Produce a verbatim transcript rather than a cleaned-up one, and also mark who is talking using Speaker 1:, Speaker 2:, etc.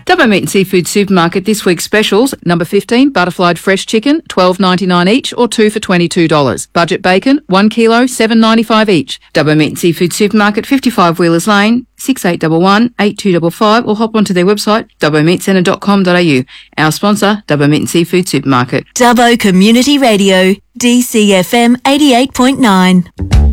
Speaker 1: Dubbo Meat and Seafood Supermarket this week's specials. Number fifteen, butterflied fresh chicken, twelve ninety-nine each or two for twenty-two dollars. Budget bacon, one kilo, seven ninety-five each. Dubbo Meat and Seafood Supermarket, fifty-five Wheelers Lane, six eight one one, eight two five five, or hop onto their website, dubbo meat centre dot com dot a u. Our sponsor, Dubbo Meat and Seafood Supermarket.
Speaker 2: Dubbo Community Radio, D C F M eighty-eight point nine.